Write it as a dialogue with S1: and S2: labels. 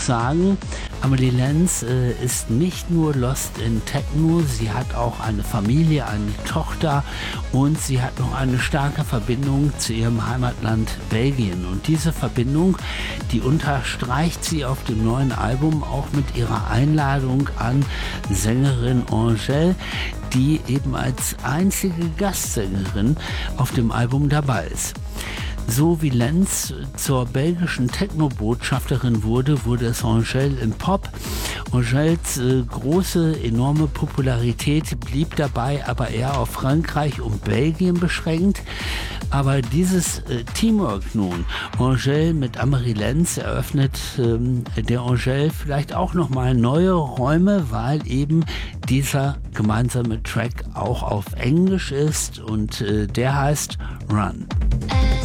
S1: sagen, Amelie Lenz ist nicht nur lost in Techno, sie hat auch eine Familie, eine Tochter und sie hat noch eine starke Verbindung zu ihrem Heimatland Belgien. Und diese Verbindung, die unterstreicht sie auf dem neuen Album auch mit ihrer Einladung an Sängerin Angèle, die eben als einzige Gastsängerin auf dem Album dabei ist. So wie Lenz zur belgischen Techno-Botschafterin wurde, wurde es Angèle im Pop. Angèles große, enorme Popularität blieb dabei aber eher auf Frankreich und Belgien beschränkt. Aber dieses Teamwork nun, Angèle mit Amelie Lenz, eröffnet der Angèle vielleicht auch nochmal neue Räume, weil eben dieser gemeinsame Track auch auf Englisch ist und der heißt Run.